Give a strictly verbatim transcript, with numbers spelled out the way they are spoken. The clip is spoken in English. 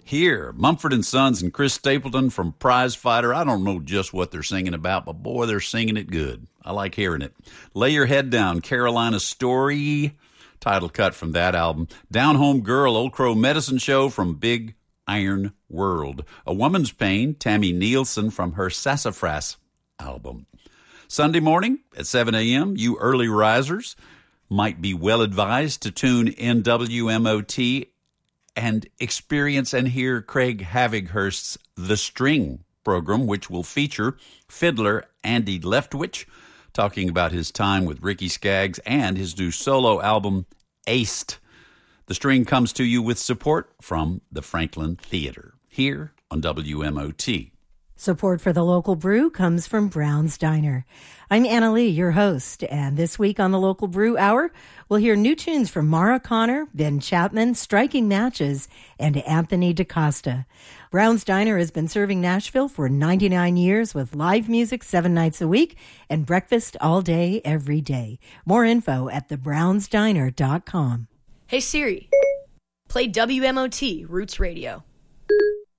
Here, Mumford and Sons and Chris Stapleton from Prize Fighter. I don't know just what they're singing about, but boy, they're singing it good. I like hearing it. Lay Your Head Down, Carolina Story, title cut from that album. Down Home Girl, Old Crow Medicine Show from Big Iron World. A Woman's Pain, Tammy Nielsen from her Sassafras album. Sunday morning at seven a.m., you early risers might be well advised to tune in W M O T and experience and hear Craig Havighurst's The String program, which will feature fiddler Andy Leftwich talking about his time with Ricky Skaggs and his new solo album, Aced. The String comes to you with support from the Franklin Theater, here on W M O T. Support for the local brew comes from Brown's Diner. I'm Anna Lee, your host, and this week on the Local Brew Hour, we'll hear new tunes from Mara Connor, Ben Chapman, Striking Matches, and Anthony DaCosta. Brown's Diner has been serving Nashville for ninety-nine years with live music seven nights a week and breakfast all day, every day. More info at the browns diner dot com. Hey Siri, play W M O T Roots Radio.